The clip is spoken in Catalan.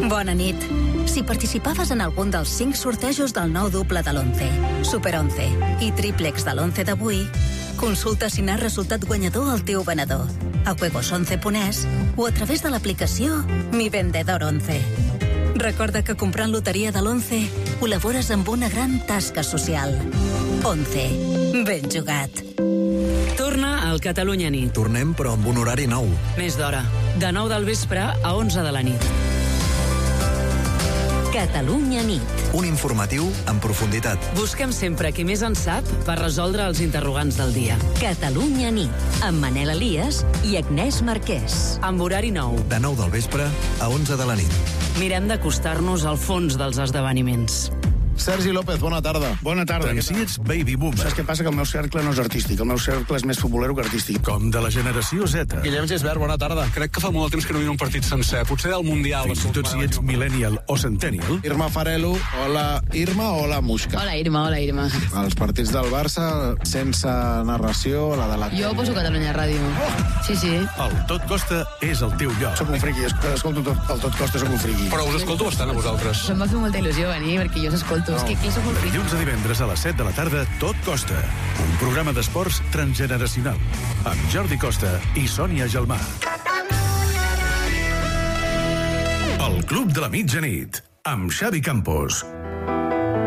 Bona nit. Si participaves en algun dels 5 sortejos del nou doble de l'11, Super 11 i tríplex de l'11 d'avui, consulta si n'has resultat guanyador al teu venedor, a juegos11.es o a través de l'aplicació Mi Vendedor 11. Recorda que comprant loteria de l'11 col·labores amb una gran tasca social. 11. Ben jugat. Torna al Catalunya Nit. Tornem, però amb un horari nou. Més d'hora. De 9 del vespre a 11 de la nit. Catalunya Nit. Un informatiu en profunditat. Busquem sempre qui més en sap per resoldre els interrogants del dia. Catalunya Nit. Amb Manel Elias i Agnès Marquès. Amb horari nou. De 9 del vespre a 11 de la nit. Mirem d'acostar-nos al fons dels esdeveniments. Sergi López, bona tarda. Bona tarda. Tant si ets baby boomer. Saps què passa? Que el meu cercle no és artístic. El meu cercle és més futbolero que artístic. Com de la generació Z. Guillem Gisbert, bona tarda. Crec que fa molt de temps que no hi ha un partit sencer. Potser del Mundial. Fins i tot si ets millennial o centennial. Irma Farelo, hola Irma, hola Muixca. Hola Irma, hola Irma. Els partits del Barça, sense narració, la de la... Jo poso Catalunya Ràdio. Sí, sí. El Tot Costa és el teu lloc. Soc un friqui, escolto tot, el tot costa, soc un friqui. Però us escolto bastant a vosaltres. Em va fer molta il·lusió venir, perquè jo us escolto. És que aquí soc molt friqui. Dilluns a divendres a les 7 de la tarda, Tot Costa. Un programa d'esports transgeneracional. Amb Jordi Costa i Sònia Gelmà. El Club de la Mitjanit. Amb Xavi Campos.